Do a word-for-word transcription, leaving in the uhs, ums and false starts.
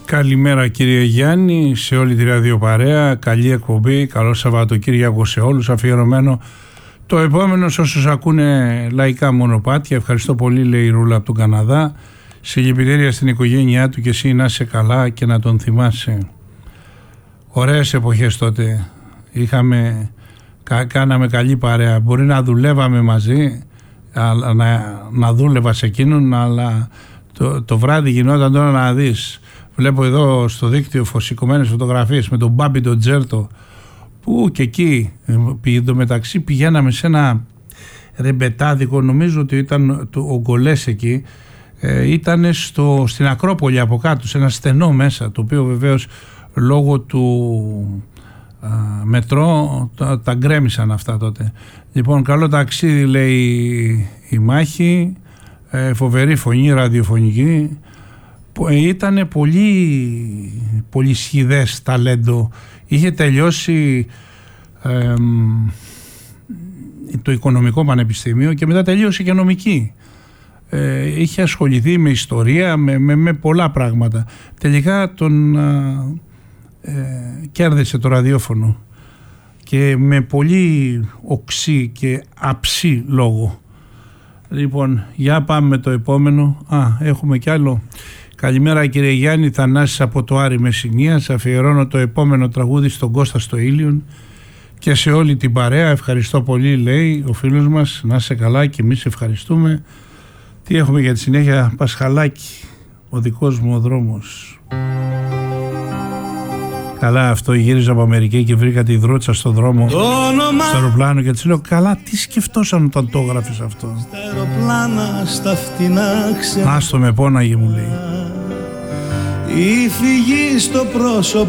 Καλημέρα κύριε Γιάννη, σε όλη τη ραδιοπαρέα, καλή εκπομπή, καλό Σαββατοκύριακο σε όλους, αφιερωμένο το επόμενο σε όσους ακούνε λαϊκά μονοπάτια. Ευχαριστώ πολύ, λέει η Ρούλα από τον Καναδά. Συλληπιτήρια στην οικογένειά του και εσύ να είσαι καλά και να τον θυμάσαι. Ωραίες εποχές τότε, είχαμε, κα, κάναμε καλή παρέα, μπορεί να δουλεύαμε μαζί, αλλά, να, να δούλευα σε εκείνον, αλλά το, το βράδυ γινόταν τώρα να δεις. Βλέπω εδώ στο δίκτυο φωσικωμένες φωτογραφίες με τον Μπάμπη τον Τζέρτο, που και εκεί μεταξύ πηγαίναμε σε ένα ρεμπετάδικο, νομίζω ότι ήταν το, ο Γκολές εκεί, ε, ήταν στο, στην Ακρόπολη από κάτω, σε ένα στενό μέσα, το οποίο βεβαίως λόγω του α, μετρό τα, τα γκρέμισαν αυτά τότε. Λοιπόν, καλό ταξίδι, λέει η Μάχη, ε, φοβερή φωνή ραδιοφωνική. Ήταν πολύ, πολύ σχηδές ταλέντο. Είχε τελειώσει ε, το Οικονομικό Πανεπιστήμιο και μετά τελείωσε και νομική. Ε, είχε ασχοληθεί με ιστορία, με, με, με πολλά πράγματα. Τελικά τον ε, κέρδισε το ραδιόφωνο και με πολύ οξύ και αψί λόγο. Λοιπόν, για πάμε με το επόμενο. Α, έχουμε κι άλλο. Καλημέρα κύριε Γιάννη, Θανάσης από το Άρη Μεσσηνίας. Αφιερώνω το επόμενο τραγούδι στον Κώστα στο Ήλιον και σε όλη την παρέα. Ευχαριστώ πολύ, λέει ο φίλος μας. Να είσαι καλά και εμείς ευχαριστούμε. Τι έχουμε για τη συνέχεια? Πασχαλάκι, ο δικός μου ο δρόμος. Καλά, αυτό γύριζα από Αμερική και βρήκα τη Δρότσα στο δρόμο, στο αεροπλάνο, και της λέω, καλά, τι σκεφτόσαν όταν το έγραφες αυτό? Στα αεροπλάνα, στα φτηνά ξε... Άστο με πόναγε, μου λέει. Η φυγή στο πρόσωπο